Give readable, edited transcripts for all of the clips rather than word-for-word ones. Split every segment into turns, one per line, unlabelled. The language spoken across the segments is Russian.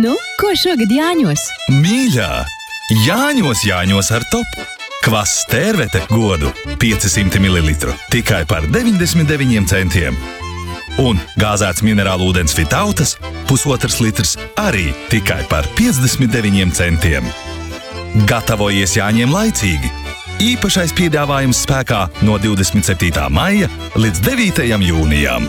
Nu, ko šogad Jāņos?
Mīļā, Jāņos ar top. Kvass Tērvete godu 500 ml tikai par 99 centiem. Un gāzēts minerālu ūdens Vitautas 1,5 litrs arī tikai par 59 centiem. Gatavojies Jāņiem laicīgi. Īpašais piedāvājums spēkā no 27. maija līdz 9. jūnijam.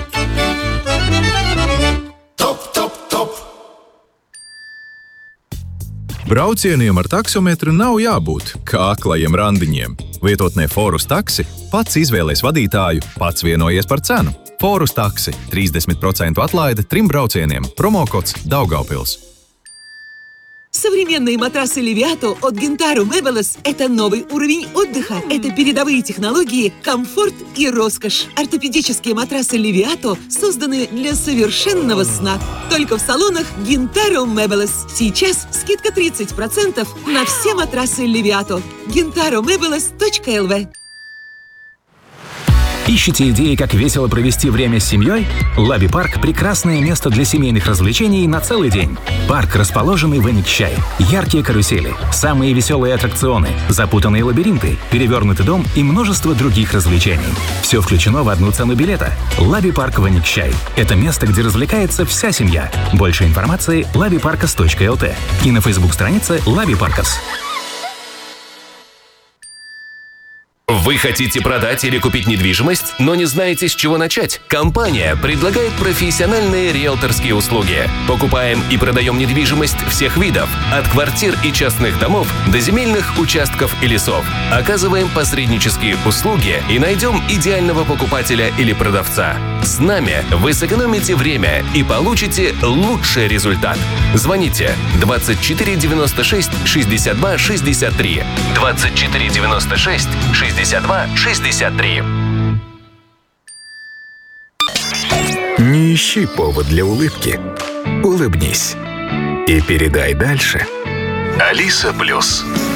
Braucieniem ar taksometru nav jābūt kā aklajiem randiņiem. Vietotnē Forus taksi pats izvēlēs vadītāju, pats vienojies par cenu. Forus taksi 30% atlaide 3 braucieniem. Promokods Daugavpils.
Современные матрасы Leviato от Gintaro Meubles – это новый уровень отдыха. Это передовые технологии, комфорт и роскошь. Ортопедические матрасы Leviato созданы для совершенного сна. Только в салонах Gintaro Meubles. Сейчас скидка 30% на все матрасы Leviato. gintaromeubles.lv.
Ищете идеи, как весело провести время с семьей? Лаби-парк – прекрасное место для семейных развлечений на целый день. Парк, расположенный в Эникчай. Яркие карусели, самые веселые аттракционы, запутанные лабиринты, перевернутый дом и множество других развлечений. Все включено в одну цену билета. Лаби-парк в Эникчай. Это место, где развлекается вся семья. Больше информации – labiparkas.lt и на Facebook-странице Лаби-Паркас.
Вы хотите продать или купить недвижимость, но не знаете, с чего начать? Компания предлагает профессиональные риэлторские услуги. Покупаем и продаем недвижимость всех видов, от квартир и частных домов до земельных участков и лесов. Оказываем посреднические услуги и найдем идеального покупателя или продавца. С нами вы сэкономите время и получите лучший результат. Звоните 24 96 62 63 24 96 62 63.
Не ищи повод для улыбки. Улыбнись. И передай дальше. Алиса Плюс.